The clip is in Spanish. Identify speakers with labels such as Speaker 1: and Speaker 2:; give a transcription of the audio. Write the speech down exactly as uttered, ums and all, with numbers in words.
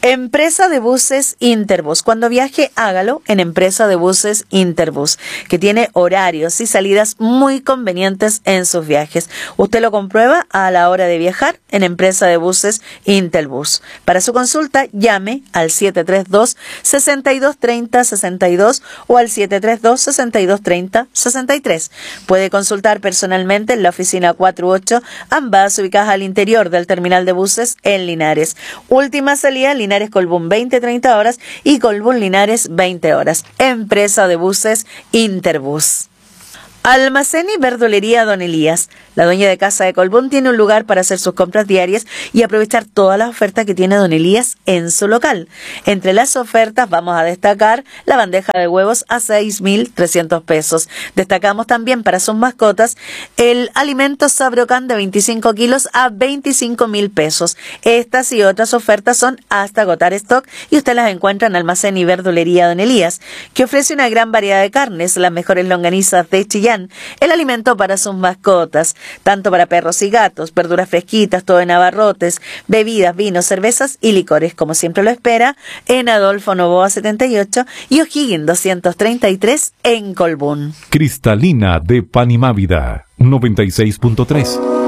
Speaker 1: Empresa de Buses Interbus. Cuando viaje, hágalo en Empresa de Buses Interbus, que tiene horarios y salidas muy convenientes en sus viajes. Usted lo comprueba a la hora de viajar en Empresa de Buses Interbus. Para su consulta, llame al siete tres dos, seis dos tres cero, seis dos o al siete tres dos, seis dos tres cero, seis tres. Puede consultar personalmente en la oficina cuatro ocho, ambas ubicadas al interior del terminal de buses en Linares. Última salida, Linares Colbún veinte treinta horas y Colbún Linares veinte horas. Empresa de Buses Interbus. Almacén y verdulería Don Elías. La dueña de casa de Colbún tiene un lugar para hacer sus compras diarias y aprovechar todas las ofertas que tiene Don Elías en su local. Entre las ofertas vamos a destacar la bandeja de huevos a seis mil trescientos pesos. Destacamos también para sus mascotas el alimento Sabrocan de veinticinco kilos a veinticinco mil pesos. Estas y otras ofertas son hasta agotar stock y usted las encuentra en Almacén y verdulería Don Elías, que ofrece una gran variedad de carnes, las mejores longanizas de Chillán, el alimento para sus mascotas, tanto para perros y gatos, verduras fresquitas, todo en abarrotes, bebidas, vinos, cervezas y licores, como siempre lo espera, en Adolfo Noboa setenta y ocho y O'Higgins doscientos treinta y tres en Colbún.
Speaker 2: Cristalina de Panimávida noventa y seis punto tres.